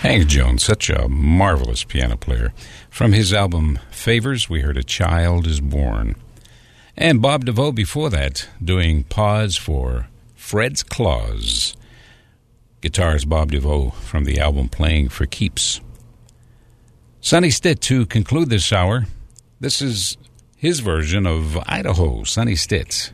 Hank Jones, such a marvelous piano player. From his album Favors, we heard A Child is Born. And Bob DeVoe before that, doing Pause for Fred's Claus. Guitars, Bob DeVoe, from the album Playing for Keeps. Sonny Stitt to conclude this hour. This is his version of Idaho, Sonny Stitt.